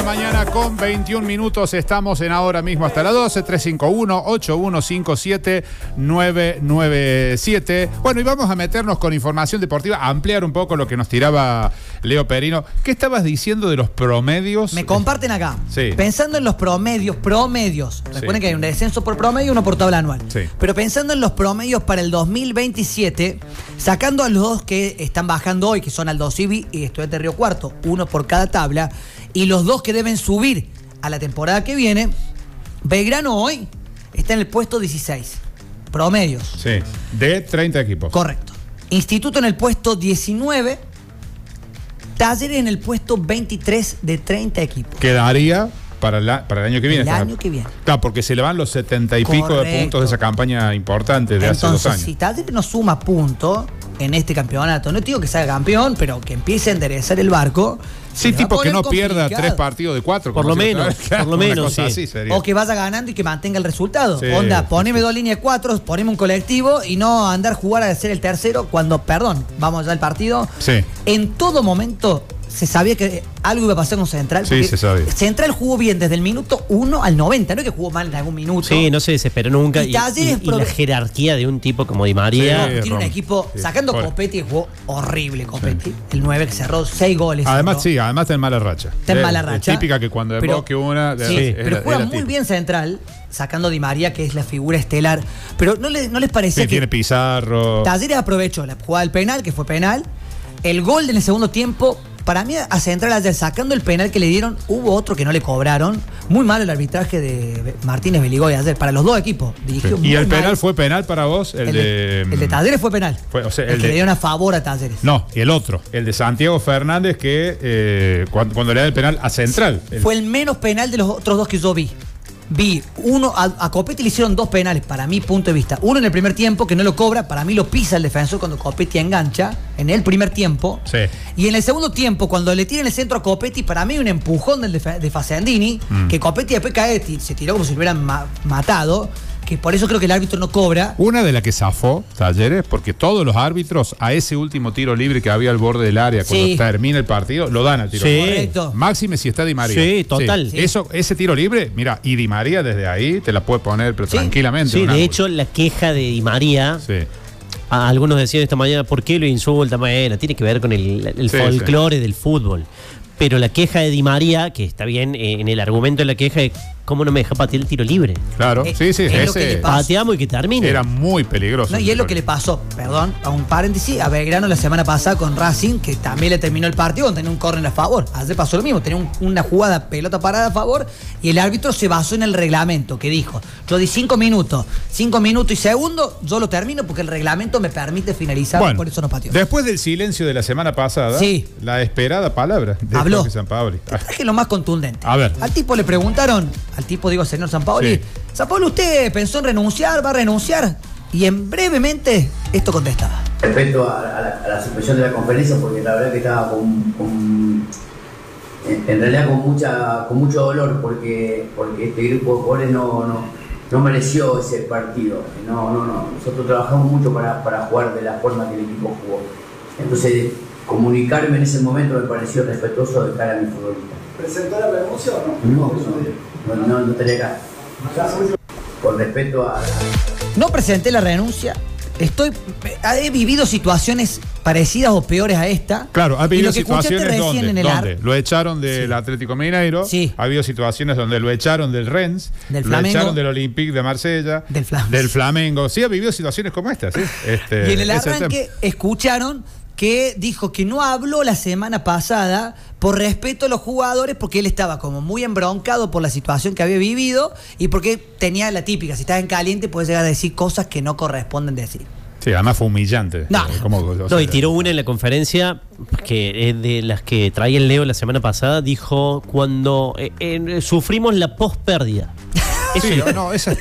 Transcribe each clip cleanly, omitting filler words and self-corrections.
Mañana con 21 minutos estamos en ahora mismo hasta las 12, 351-8157-997. Bueno, y vamos a meternos con información deportiva, a ampliar un poco lo que nos tiraba Leo Perino. ¿Qué estabas diciendo de los promedios? Me comparten acá. Sí. Pensando en los promedios. Recuerden que hay un descenso por promedio y uno por tabla anual. Sí. Pero pensando en los promedios para el 2027, sacando a los dos que están bajando hoy, que son Aldo Civi y Estudiantes Río Cuarto, uno por cada tabla, y los dos que deben subir a la temporada que viene, Belgrano hoy está en el puesto 16. Promedios. Sí, de 30 equipos. Correcto. Instituto en el puesto 19. Talleres en el puesto 23 de 30 equipos. Quedaría para el año que viene. El año que viene. Claro, porque se le van los 70 y pico de puntos de esa campaña importante de hace 2 años. Si Talleres no suma puntos en este campeonato, no te digo que sea campeón, pero que empiece a enderezar el barco. Sí, tipo que no pierda 3 partidos de 4. Por lo menos, sí. Así sería. O que vaya ganando y que mantenga el resultado. Sí, Onda, poneme 2 líneas de 4, poneme un colectivo y no andar a jugar a ser el tercero cuando, vamos ya al partido. Sí. En todo momento se sabía que algo iba a pasar con Central. Sí, se sabía. Central jugó bien desde el minuto 1 al 90, no es que jugó mal en algún minuto. Sí, no se desesperó nunca. Y la jerarquía de un tipo como Di María. Sí, tiene un equipo, sacando Copetti, jugó horrible Copetti. Sí. El 9 que cerró 6 goles. Además, además está en mala racha. Está en mala racha. Es típica que cuando desboque una. Pero juega muy bien Central, sacando Di María, que es la figura estelar. Pero ¿no les parecía que tiene Pizarro? Talleres aprovechó la jugada del penal, que fue penal. El gol en el segundo tiempo. Para mí, a Central ayer, sacando el penal que le dieron, hubo otro que no le cobraron. Muy mal el arbitraje de Martínez Beligoy ayer, para los dos equipos. Dirigió ¿Y el penal mal. fue penal para vos? El de Talleres fue penal. O sea, el que le dieron a favor a Talleres. No, y el otro, el de Santiago Fernández, que cuando le da el penal a Central. Fue el menos penal de los otros dos que yo vi. Vi uno, a Copetti le hicieron 2 penales, para mi punto de vista. Uno en el primer tiempo, que no lo cobra, para mí lo pisa el defensor cuando Copetti engancha, en el primer tiempo. Sí. Y en el segundo tiempo, cuando le tiran el centro a Copetti, para mí un empujón de Facendini, que Copetti después cae, se tiró como si lo hubieran matado. Que por eso creo que el árbitro no cobra. Una de las que zafó Talleres, porque todos los árbitros a ese último tiro libre que había al borde del área cuando termina el partido, lo dan al tiro libre. Correcto. Máxime si está Di María. Sí, total. Sí. Ese tiro libre, mira, y Di María desde ahí te la puede poner pero tranquilamente. Sí, de hecho, la queja de Di María. Sí. Algunos decían esta mañana, ¿por qué lo insulta? Bueno, tiene que ver con el folclore del fútbol. Pero la queja de Di María, que está bien en el argumento de la queja, es ¿cómo no me deja patear el tiro libre? Claro, ese pateamos y que termine. Era muy peligroso. No, y es lo que le pasó, a un paréntesis, a Belgrano la semana pasada con Racing, que también le terminó el partido con tener un córner a favor. Ayer pasó lo mismo, tenía una jugada pelota parada a favor y el árbitro se basó en el reglamento, que dijo, yo di 5 minutos y segundo, yo lo termino porque el reglamento me permite finalizar, por eso no pateó. Después del silencio de la semana pasada, la esperada palabra de habló. Sampaoli. Te traje lo más contundente. A ver. Al tipo le preguntaron, señor Sampaoli, Sampaoli, ¿usted pensó en renunciar? ¿Va a renunciar? Y en brevemente esto contestaba. Respecto a la suspensión de la conferencia, porque la verdad que estaba en realidad con mucho dolor, porque este grupo de jugadores no mereció ese partido. Nosotros trabajamos mucho para jugar de la forma que el equipo jugó. Entonces, comunicarme en ese momento me pareció respetuoso de cara a mi futbolista. ¿Presentó la renuncia o no? No tenía acá. Con respeto a... No presenté la renuncia. He vivido situaciones parecidas o peores a esta. Claro, ha habido situaciones donde lo echaron del Atlético Mineiro. Sí. Ha habido situaciones donde lo echaron del Rennes, lo echaron del Olympique de Marsella, del Flamengo. Sí, ha vivido situaciones como estas. ¿Sí? Y en el arranque escucharon que dijo que no habló la semana pasada por respeto a los jugadores, porque él estaba como muy embroncado por la situación que había vivido y porque tenía la típica, si estás en caliente puedes llegar a decir cosas que no corresponden decir. Sí, además fue humillante. Y tiró una en la conferencia, que es de las que traía el Leo la semana pasada, dijo, cuando sufrimos la pospérdida. Sí, no, esa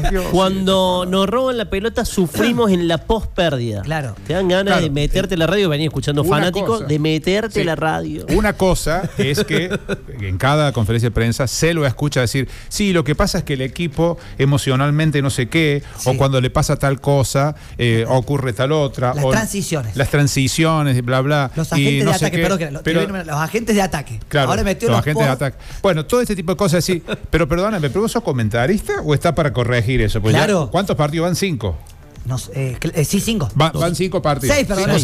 Cuando nos roban la pelota, sufrimos en la post-pérdida. Claro. Te dan ganas de meterte a la radio, venir escuchando fanáticos, de meterte a la radio. Una cosa es que en cada conferencia de prensa se lo escucha decir, sí, lo que pasa es que el equipo emocionalmente no sé qué, o cuando le pasa tal cosa, ocurre tal otra. Las transiciones, bla, bla. Los agentes de ataque, los agentes de ataque. Claro, ahora metió los agentes de ataque. Bueno, todo este tipo de cosas, sí. Pero perdóname, ¿pero vos sos comentarista o está para corregir eso? Pues claro. Ya, ¿cuántos partidos van? 5. No, sí, 5. Van 5 partidos. 6, perdón.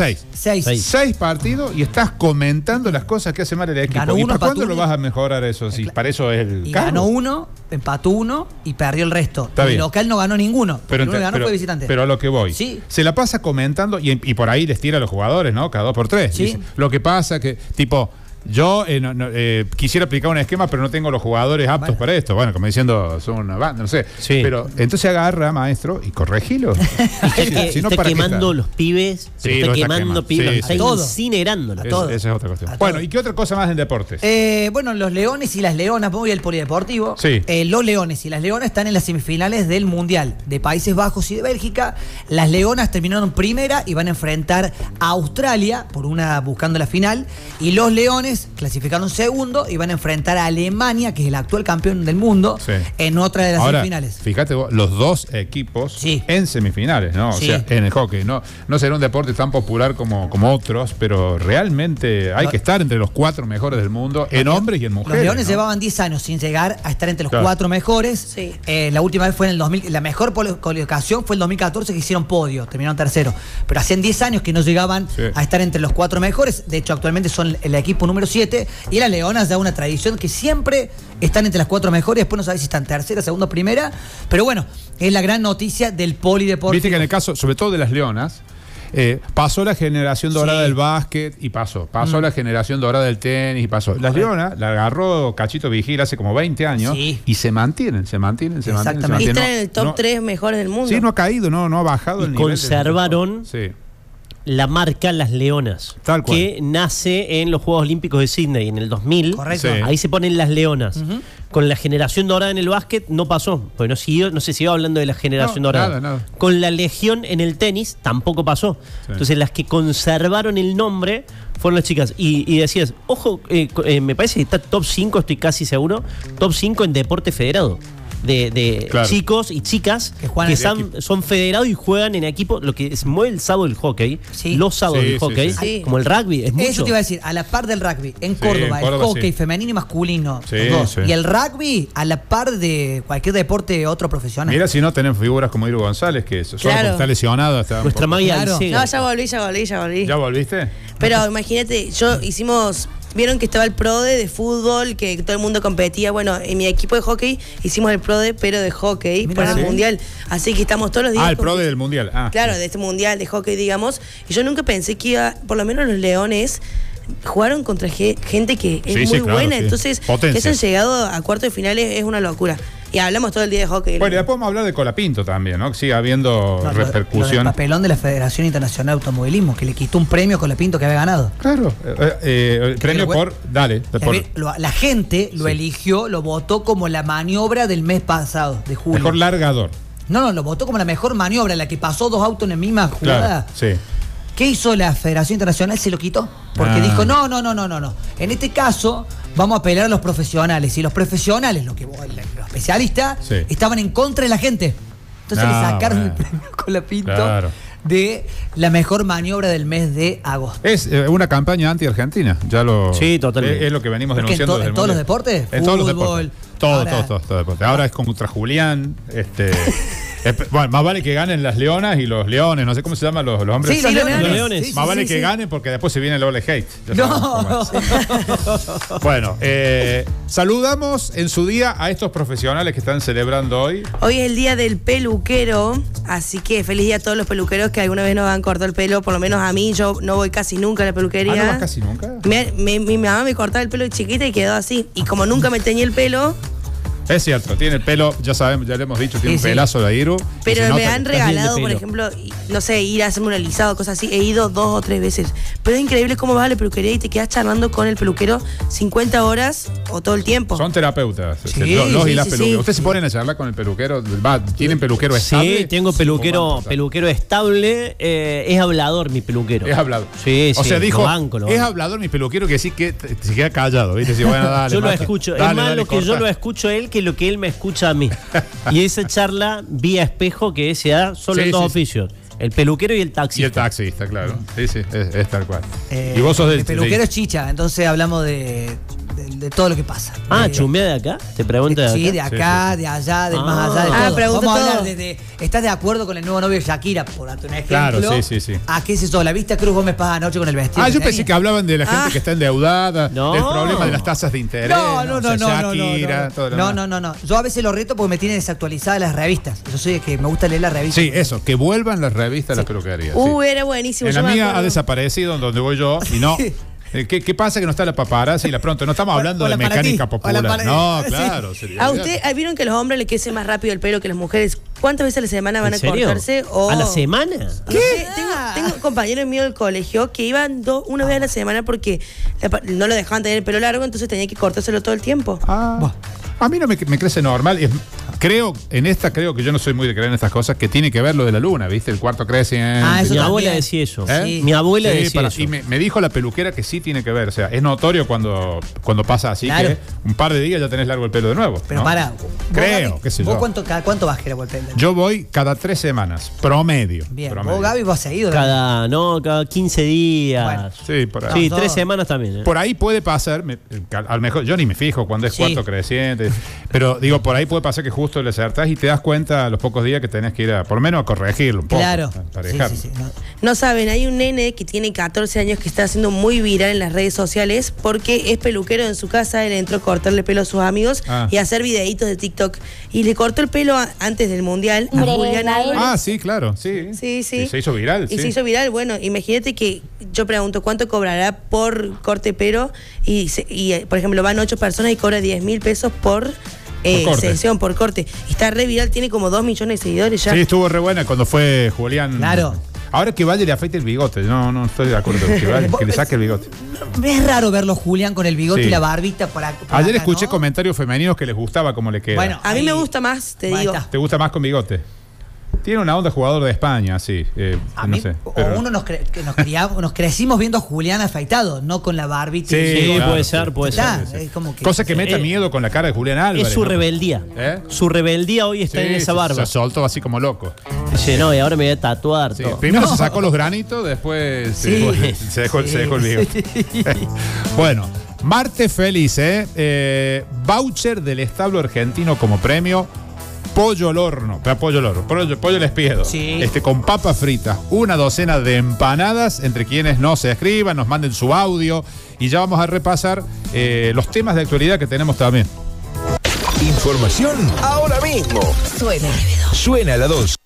6 partidos y estás comentando las cosas que hace mal el equipo. Ganó ¿Y uno, para cuándo lo vas a mejorar eso? Si para eso es el cargo. Ganó 1, empató 1 y perdió el resto. El local no ganó ninguno. Pero el único que ganó fue visitante. Pero a lo que voy. Sí. Se la pasa comentando y por ahí les tira a los jugadores, ¿no? Cada 2 por 3. Sí. Dice, lo que pasa que, tipo... Yo quisiera aplicar un esquema, pero no tengo los jugadores aptos para esto. Bueno, como diciendo, son una banda, no sé. Sí. Pero entonces agarra, maestro, y corregilo. Está quemando los pibes, está quemando pibes, está incinerándolos. Esa es otra cuestión. Bueno, ¿y qué otra cosa más en deportes? Bueno, los Leones y las Leonas, voy al polideportivo. Sí. Los Leones y las Leonas están en las semifinales del Mundial de Países Bajos y de Bélgica. Las Leonas terminaron primera y van a enfrentar a Australia buscando la final. Y los Leones clasificaron segundo y van a enfrentar a Alemania, que es el actual campeón del mundo, en otra de las semifinales. Fíjate vos, los 2 equipos en semifinales, ¿no? O sea, en el hockey. No será un deporte tan popular como otros, pero realmente hay que estar entre los 4 mejores del mundo, en hombres y en mujeres. Los Leones llevaban 10 años sin llegar a estar entre los 4 mejores. Sí. La última vez fue en el 2000. La mejor colocación fue el 2014, que hicieron podio, terminaron tercero. Pero hacían 10 años que no llegaban a estar entre los 4 mejores. De hecho, actualmente son el equipo número 7, y las Leonas da una tradición que siempre están entre las 4 mejores, después no sabes si están tercera, segunda, primera, pero bueno, es la gran noticia del polideportivo. Viste que en el caso, sobre todo de las Leonas, pasó la generación dorada del básquet y pasó la generación dorada del tenis y pasó. Las Leonas la agarró Cachito Vigil hace como 20 años y se mantienen. Y están en el top 3 mejores del mundo. Sí, no ha caído, no ha bajado el nivel. Conservaron la marca Las Leonas, que nace en los Juegos Olímpicos de Sydney en el 2000. Correcto. Ahí se ponen Las Leonas. Con la generación dorada en el básquet no pasó, porque no se siguió hablando de la generación dorada. Nada. Con la Legión en el tenis tampoco pasó. Entonces las que conservaron el nombre fueron las chicas. Y decías, ojo, me parece que está top 5, estoy casi seguro, top 5 en deporte federado. De chicos y chicas que son federados y juegan en equipo, lo que se mueve el sábado del hockey, los sábados del hockey, como el rugby, es mucho. Eso te iba a decir, a la par del rugby, en Córdoba, el hockey femenino y masculino, y el rugby a la par de cualquier deporte otro profesional. Mira si no tenemos figuras como Iro González, que solo porque está lesionado. Nuestra magia. No, ya volví. ¿Ya volviste? Pero imagínate, vieron que estaba el PRODE de fútbol, que todo el mundo competía. Bueno, en mi equipo de hockey hicimos el PRODE, pero de hockey para el Mundial. Así que estamos todos los días. El PRODE del Mundial. Claro, de este Mundial de hockey, digamos. Y yo nunca pensé que por lo menos los Leones jugaron contra gente que es muy buena. Entonces, que hayan llegado a cuartos de finales es una locura. Y hablamos todo el día de hockey. Bueno, y después vamos a hablar de Colapinto también, ¿no? Que sigue habiendo repercusión. El papelón de la Federación Internacional de Automovilismo, que le quitó un premio a Colapinto que había ganado. Claro, el premio por... La gente lo eligió, lo votó como la maniobra del mes pasado, de julio. Mejor largador. No, lo votó como la mejor maniobra, la que pasó 2 autos en la misma jugada. Claro, sí. ¿Qué hizo la Federación Internacional? Se lo quitó. Porque dijo, no. En este caso, vamos a apelar a los profesionales. Y los profesionales, los especialistas, estaban en contra de la gente. Entonces le sacaron el premio Colapinto de la mejor maniobra del mes de agosto. Es una campaña anti-argentina. Sí, totalmente. Es lo que venimos denunciando. ¿En todos los deportes? En todos los deportes. Todo deporte. Ahora es contra Julián. Bueno, más vale que ganen las Leonas y los Leones, no sé cómo se llaman los hombres. Sí, los Leones. Más vale que ganen porque después se viene el ole hate. No. Bueno, saludamos en su día a estos profesionales que están celebrando hoy. Hoy es el día del peluquero, así que feliz día a todos los peluqueros que alguna vez nos han cortado el pelo, por lo menos a mí, yo no voy casi nunca a la peluquería. ¿No vas casi nunca? Mi mamá me cortaba el pelo de chiquita y quedó así. Y como nunca me teñí el pelo, Es cierto, tiene el pelo, ya sabemos, ya le hemos dicho, tiene un pelazo de Iru. Pero me han regalado, por ejemplo, no sé, ir a hacerme un alisado, cosas así. He ido 2 o 3 veces. Pero es increíble cómo vas a la peluquería y te quedas charlando con el peluquero 50 horas o todo el tiempo. Son terapeutas, sí, los y las peluqueras. Sí. ¿Ustedes se ponen a charlar con el peluquero? ¿Tienen peluquero estable? Sí, tengo peluquero estable. Es hablador mi peluquero. Es hablador. Sí, o sea, dijo, lo banco. es hablador mi peluquero, que sí que se queda callado, ¿viste? Si, bueno, dale, yo lo escucho. Dale, es más lo que corta. yo lo escucho a él que lo que él me escucha a mí. Y esa charla vía espejo que se da solo en dos oficios. El peluquero y el taxista. Y el taxista, claro. Sí, es tal cual. Y vos sos el peluquero es chicha, entonces hablamos de todo lo que pasa. ¿Chumea de acá? ¿Te pregunto de acá? Sí, de acá, de allá, del más allá, de todo. Pregunto Vamos a todo. hablar ¿estás de acuerdo con el nuevo novio de Shakira? Por darte un ejemplo. Claro, sí. ¿A qué es eso? ¿La viste a Cruz Gómez Paz anoche con el vestido? Yo pensé que hablaban de la gente que está endeudada, del problema de las tasas de interés. No. Shakira, todo lo demás. No. Yo a veces lo reto porque me tienen desactualizadas las revistas. Yo soy el que me gusta leer las revistas. Sí, eso, que vuelvan las revistas a la peluquería. Era buenísimo. En la mía ha desaparecido, donde voy yo, y no. ¿Qué pasa que no está la paparazzi? La pronto, no estamos hablando de mecánica popular. No, claro. ¿A usted vieron que a los hombres le crece más rápido el pelo que a las mujeres? ¿Cuántas veces a la semana van a cortarse? ¿A la semana? ¿Qué? Tengo compañeros míos del colegio que iban una vez a la semana porque no lo dejaban tener el pelo largo, entonces tenía que cortárselo todo el tiempo. A mí no me crece normal. Creo que yo no soy muy de creer en estas cosas, que tiene que ver lo de la luna, ¿viste? El cuarto creciente. Mi abuela decía eso. ¿Eh? Mi abuela decía eso. Y me dijo la peluquera que sí tiene que ver. O sea, es notorio cuando pasa así, que un par de días ya tenés largo el pelo de nuevo. Pero ¿no? Creo, qué sé yo. ¿Vos cada cuánto vas a querer volver? Yo voy cada 3 semanas, promedio. Bien, promedio. vos, Gaby, vos has seguido. Cada 15 días. Bueno. Sí, por ahí. Sí, 3 semanas también. Por ahí puede pasar, a lo mejor, yo ni me fijo cuando es cuarto creciente, pero digo, por ahí puede pasar que justo le acertás y te das cuenta a los pocos días que tenés que ir por lo menos a corregirlo un poco. Claro. Sí. No saben, hay un nene que tiene 14 años que está haciendo muy viral en las redes sociales porque es peluquero en su casa. Él entró a cortarle pelo a sus amigos y a hacer videitos de TikTok. Y le cortó el pelo antes del Mundial a Julián Álvarez. Sí, claro, sí. Sí. Y se hizo viral. Y se hizo viral. Bueno, imagínate que yo pregunto cuánto cobrará por corte de pelo y por ejemplo, van 8 personas y cobra 10.000 pesos por sesión, por corte. Está re viral, tiene como 2 millones de seguidores ya. Sí, estuvo re buena cuando fue Julián. Claro. Ahora que vaya y le afeite el bigote. No estoy de acuerdo con que le saque el bigote. Es raro verlo Julián con el bigote y la barbita por Ayer escuché comentarios femeninos que les gustaba cómo le queda. Bueno, a mí me gusta más, te digo. ¿Te gusta más con bigote? Tiene una onda jugador de España, sí. A mí, no sé. Nos crecimos viendo a Julián afeitado, no con la barbita. Sí, claro, puede ser. Es como que, cosa que meta miedo con la cara de Julián Álvarez. Es su rebeldía. Su rebeldía hoy está en esa barba. Se soltó así como loco. Dice, no, y ahora me voy a tatuar todo. Primero se sacó los granitos, después se dejó el bigote. Bueno, martes feliz, voucher del establo argentino como premio. Pollo al horno, pollo al espiedo, con papas fritas, una docena de empanadas, entre quienes no se escriban, nos manden su audio y ya vamos a repasar los temas de actualidad que tenemos también. Información ahora mismo. Suena la 2.